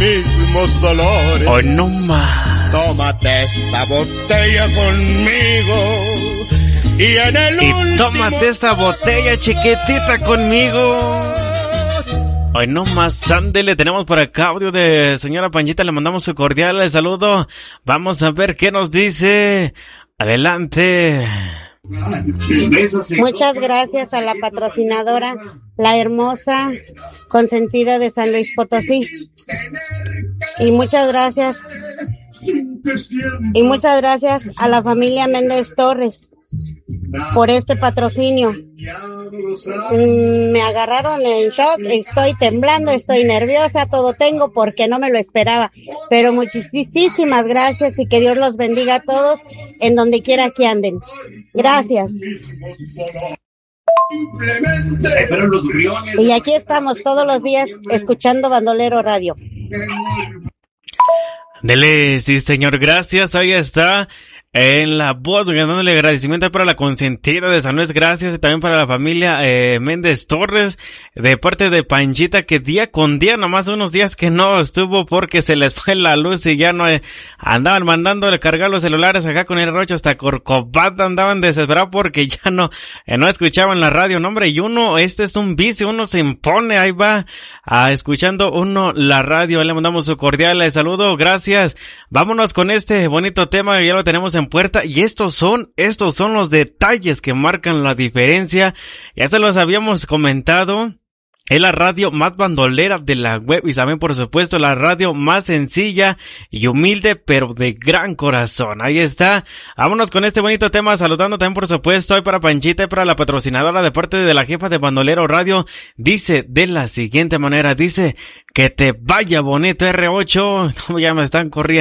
mismos dolores. Hoy no más. Tómate esta botella conmigo. Y tómate esta botella chiquitita conmigo. Hoy no más, ándele, tenemos por acá audio de señora Panchita, le mandamos su cordial saludo. Vamos a ver qué nos dice. Adelante. Muchas gracias a la patrocinadora, la hermosa consentida de San Luis Potosí. Y muchas gracias a la familia Méndez Torres por este patrocinio. Me agarraron en shock, estoy temblando, estoy nerviosa, todo tengo porque no me lo esperaba. Pero muchísimas gracias y que Dios los bendiga a todos en donde quiera que anden. Gracias. Y aquí estamos todos los días escuchando Bandolero Radio. Dele, sí señor, gracias, ahí está. En la voz, dándole agradecimiento para la consentida de San Luis, gracias, y también para la familia Méndez Torres, de parte de Panchita, que día con día, nomás unos días que no estuvo porque se les fue la luz y ya no andaban mandándole cargar los celulares acá con el Rocho, hasta Corcovado andaban desesperados porque ya no escuchaban la radio, no hombre, y uno, este es un vicio, uno se impone, ahí va, escuchando uno la radio, le mandamos su cordial saludo, gracias, vámonos con este bonito tema, ya lo tenemos en puerta, y estos son los detalles que marcan la diferencia. Ya se los habíamos comentado. Es la radio más bandolera de la web y también, por supuesto, la radio más sencilla y humilde, pero de gran corazón. Ahí está. Vámonos con este bonito tema, saludando también, por supuesto, hoy para Panchita y para la patrocinadora de parte de la jefa de Bandolero Radio. Dice de la siguiente manera, dice, que te vaya bonito R8. Ya me están corriendo.